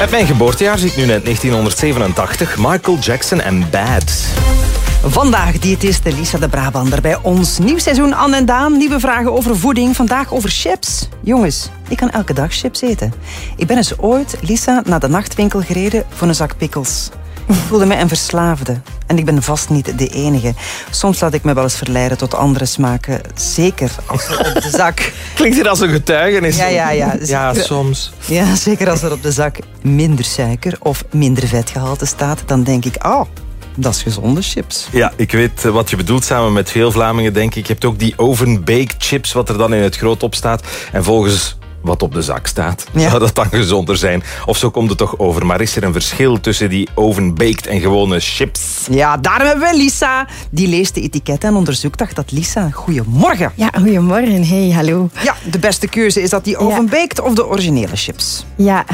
Uit mijn geboortejaar zie ik nu net 1987. Michael Jackson en Bad. Vandaag diëtiste Lisa de Brabander bij ons. Nieuw seizoen Anne en Daan. Nieuwe vragen over voeding. Vandaag over chips. Jongens, ik kan elke dag chips eten. Ik ben eens ooit, Lisa, naar de nachtwinkel gereden voor een zak pickles. Ik voelde mij een verslaafde. En ik ben vast niet de enige. Soms laat ik me wel eens verleiden tot andere smaken. Zeker als er op de zak... Klinkt hier als een getuigenis. Ja. Ja, soms. Ja, zeker als er op de zak minder suiker of minder vetgehalte staat. Dan denk ik, dat is gezonde chips. Ja, ik weet wat je bedoelt. Samen met veel Vlamingen, denk ik. Je hebt ook die oven-baked chips, wat er dan in het groot op staat. En volgens wat op de zak staat, zou dat dan gezonder zijn? Of zo komt het toch over. Maar is er een verschil tussen die oven-baked en gewone chips? Ja, daarom hebben we Lisa. Die leest de etiketten en onderzoekt dat. Lisa, goedemorgen. Ja, goedemorgen. Hey, hallo. Ja, de beste keuze, is dat die oven-baked of de originele chips? Ja,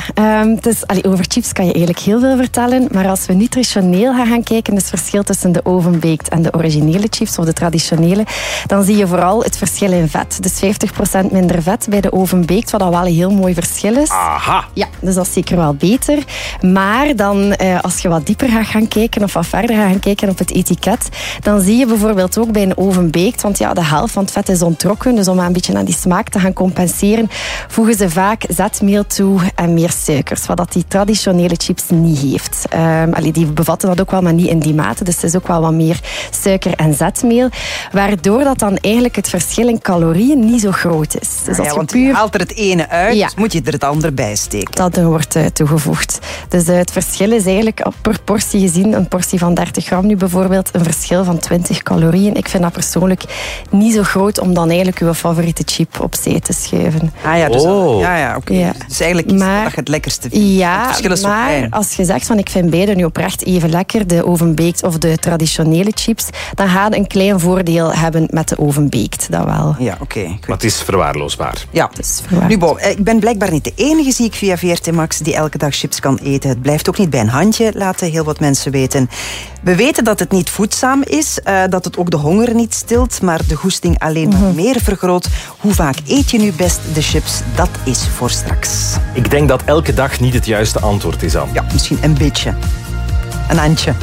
over chips kan je eigenlijk heel veel vertellen. Maar als we nutritioneel gaan kijken, het verschil tussen de oven-baked en de originele chips of de traditionele, dan zie je vooral het verschil in vet. Dus 50% minder vet bij de oven-baked, wat wel een heel mooi verschil is. Aha! Ja, dus dat is zeker wel beter. Maar dan, als je wat dieper gaat gaan kijken of wat verder gaat gaan kijken op het etiket, dan zie je bijvoorbeeld ook bij een oven-baked, want ja, de helft van het vet is ontrokken, dus om een beetje aan die smaak te gaan compenseren, voegen ze vaak zetmeel toe en meer suikers, wat dat die traditionele chips niet heeft. Die bevatten dat ook wel, maar niet in die mate. Dus het is ook wel wat meer suiker en zetmeel, waardoor dat dan eigenlijk het verschil in calorieën niet zo groot is. Dus als want je je haalt er het ene uit, dus moet je er het andere bij steken. Dat wordt toegevoegd. Dus het verschil is eigenlijk per portie gezien, een portie van 30 gram nu bijvoorbeeld, een verschil van 20 calorieën. Ik vind dat persoonlijk niet zo groot om dan eigenlijk uw favoriete chip opzij te schuiven. Dus oké. Ja. Dus eigenlijk is dat je het lekkerste vindt. Ja, het verschil is maar klein. als je zegt van ik vind beide nu oprecht even lekker, de oven-baked of de traditionele chips, dan ga je een klein voordeel hebben met de oven-baked, dat wel. Ja, oké. Maar het is verwaarloosbaar. Ja, nu ik ben blijkbaar niet de enige, zie ik via VRT Max, die elke dag chips kan eten. Het blijft ook niet bij een handje, laten heel wat mensen weten. We weten dat het niet voedzaam is, dat het ook de honger niet stilt, maar de goesting alleen maar meer vergroot. Hoe vaak eet je nu best de chips? Dat is voor straks. Ik denk dat elke dag niet het juiste antwoord is, Anne. Ja, misschien een beetje. Een handje.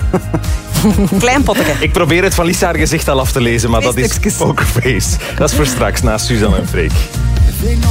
Klein potje. Ik probeer het van Lisa haar gezicht al af te lezen, maar dat is pokerface. Dat is voor straks, na Suzanne en Freek.